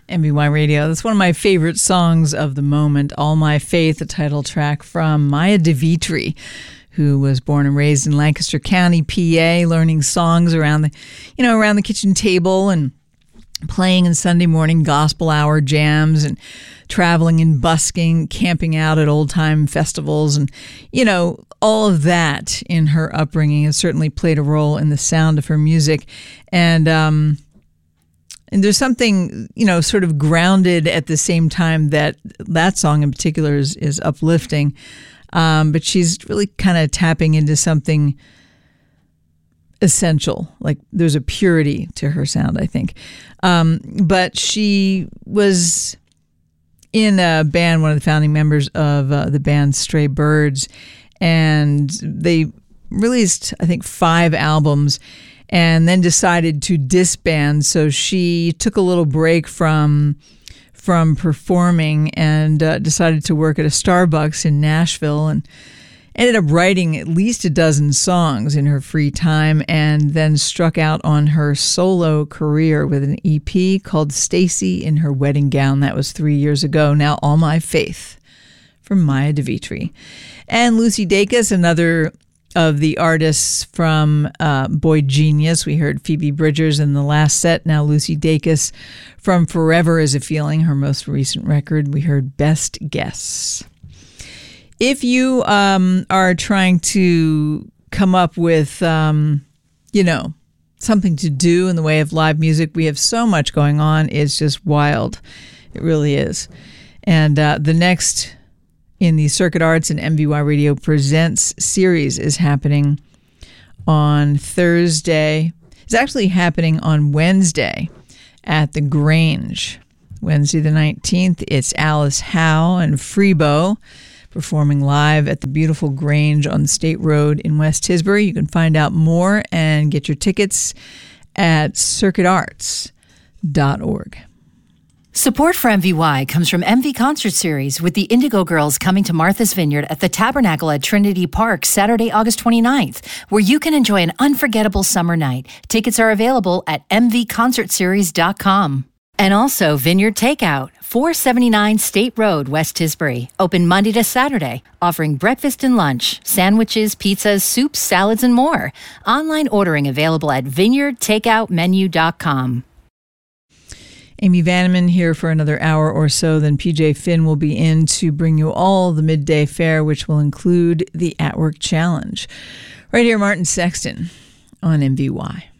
MBY Radio. That's one of my favorite songs of the moment, All My Faith, the title track from Maya DeVitri, who was born and raised in Lancaster County, PA, learning songs around the kitchen table and playing in Sunday morning gospel hour jams and traveling and busking, camping out at old-time festivals. And, all of that in her upbringing has certainly played a role in the sound of her music. And there's something, sort of grounded at the same time that song in particular is uplifting. But she's really kind of tapping into something essential. Like there's a purity to her sound, I think. But she was in a band, one of the founding members of the band Stray Birds, and they released, I think, 5 albums and then decided to disband. So she took a little break from performing and decided to work at a Starbucks in Nashville and ended up writing at least a dozen songs in her free time and then struck out on her solo career with an EP called Stacy in Her Wedding Gown. That was 3 years ago. Now All My Faith from Maya DeVitri. And Lucy Dacus, another of the artists from Boy Genius. We heard Phoebe Bridgers in the last set. Now Lucy Dacus from Forever Is a Feeling, her most recent record. We heard Best Guess. If you are trying to come up with, something to do in the way of live music, we have so much going on. It's just wild. It really is. And the next in the Circuit Arts and MVY Radio Presents series is happening on Thursday. It's actually happening on Wednesday at the Grange. Wednesday the 19th, it's Alice Howe and Freebo performing live at the beautiful Grange on State Road in West Tisbury. You can find out more and get your tickets at circuitarts.org. Support for MVY comes from MV Concert Series with the Indigo Girls coming to Martha's Vineyard at the Tabernacle at Trinity Park Saturday, August 29th, where you can enjoy an unforgettable summer night. Tickets are available at mvconcertseries.com. And also Vineyard Takeout, 479 State Road, West Tisbury. Open Monday to Saturday, offering breakfast and lunch, sandwiches, pizzas, soups, salads, and more. Online ordering available at vineyardtakeoutmenu.com. Amy Vanneman here for another hour or so. Then PJ Finn will be in to bring you all the midday fare, which will include the At Work Challenge. Right here, Martin Sexton on MVY.